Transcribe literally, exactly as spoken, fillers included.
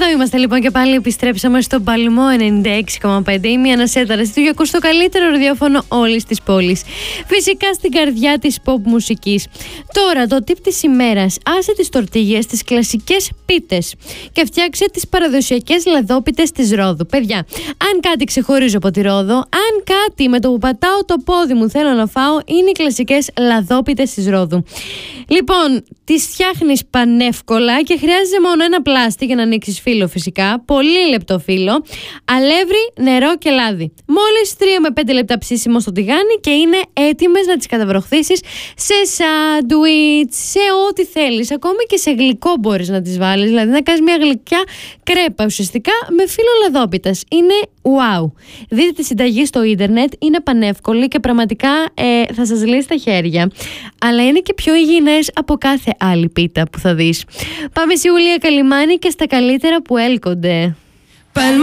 Εδώ είμαστε λοιπόν και πάλι επιστρέψαμε στο Παλμό ενενήντα έξι κόμμα πέντε. Είμαι η Ανασέτα Ραστίου για ακούς το καλύτερο ραδιόφωνο όλης της πόλης. Φυσικά στην καρδιά της pop μουσικής. Τώρα το tip της ημέρας. Άσε τις τορτίγες, τις κλασικές πίτες και φτιάξε τις παραδοσιακές λαδόπιτες της Ρόδου. Παιδιά, αν κάτι ξεχωρίζω από τη Ρόδο, αν κάτι με το που πατάω το πόδι μου θέλω να φάω, είναι οι κλασικές λαδόπιτες της Ρόδου. Λοιπόν, τις φτιάχνεις πανεύκολα και χρειάζεται μόνο ένα πλάστη για να ανοίξεις φύλλο φυσικά, πολύ λεπτό φύλλο, αλεύρι, νερό και λάδι. Μόλις τρία με πέντε λεπτά ψήσιμο στο τηγάνι και είναι έτοιμες να τις καταβροχθήσεις σε σάντουιτς, σε ό,τι θέλεις. Ακόμη και σε γλυκό μπορείς να τις βάλεις, δηλαδή να κάνεις μια γλυκιά κρέπα ουσιαστικά με φύλλο λαδόπιτας. Είναι wow. Δείτε τη συνταγή στο ίντερνετ, είναι πανεύκολη και πραγματικά ε, θα σας λύσει τα χέρια. Αλλά είναι και πιο υγιεινές από κάθε άλλη πίτα που θα δεις. Πάμε στη Ιουλία Καλυμάνη και στα καλύτερα που έλκονται.